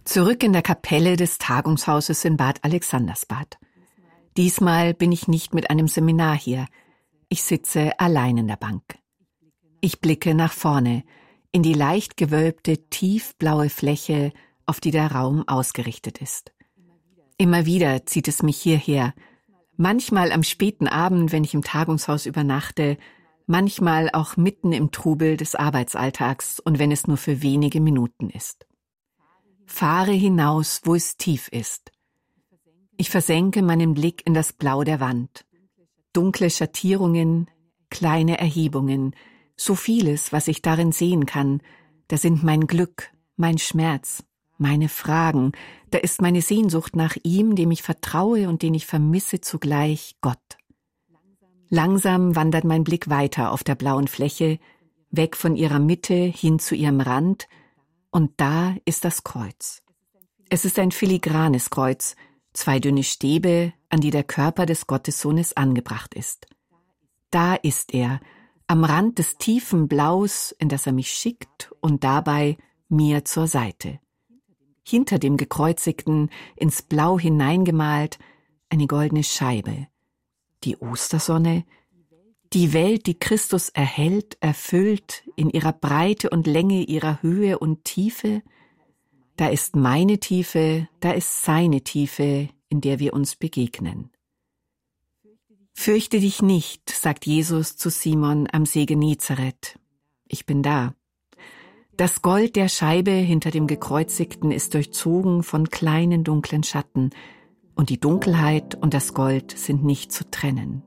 Zurück in der Kapelle des Tagungshauses in Bad Alexandersbad. Diesmal bin ich nicht mit einem Seminar hier. Ich sitze allein in der Bank. Ich blicke nach vorne, in die leicht gewölbte, tiefblaue Fläche, auf die der Raum ausgerichtet ist. Immer wieder zieht es mich hierher. Manchmal am späten Abend, wenn ich im Tagungshaus übernachte, manchmal auch mitten im Trubel des Arbeitsalltags und wenn es nur für wenige Minuten ist. Fahre hinaus, wo es tief ist. Ich versenke meinen Blick in das Blau der Wand. Dunkle Schattierungen, kleine Erhebungen, so vieles, was ich darin sehen kann. Da sind mein Glück, mein Schmerz, meine Fragen. Da ist meine Sehnsucht nach ihm, dem ich vertraue und den ich vermisse zugleich, Gott. Langsam wandert mein Blick weiter auf der blauen Fläche, weg von ihrer Mitte hin zu ihrem Rand, und da ist das Kreuz. Es ist ein filigranes Kreuz, 2 dünne Stäbe, an die der Körper des Gottessohnes angebracht ist. Da ist er, am Rand des tiefen Blaus, in das er mich schickt und dabei mir zur Seite. Hinter dem Gekreuzigten, ins Blau hineingemalt, eine goldene Scheibe. Die Ostersonne, die Welt, die Christus erhält, erfüllt, in ihrer Breite und Länge, ihrer Höhe und Tiefe. Da ist meine Tiefe, da ist seine Tiefe, in der wir uns begegnen. Fürchte dich nicht, sagt Jesus zu Simon am See Genezareth. Ich bin da. Das Gold der Scheibe hinter dem Gekreuzigten ist durchzogen von kleinen dunklen Schatten, und die Dunkelheit und das Gold sind nicht zu trennen.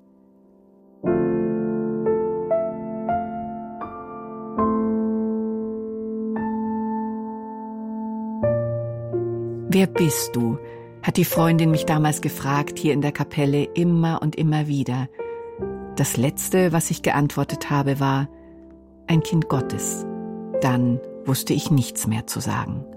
Wer bist du? Hat die Freundin mich damals gefragt, hier in der Kapelle, immer und immer wieder. Das Letzte, was ich geantwortet habe, war: ein Kind Gottes. Dann wusste ich nichts mehr zu sagen.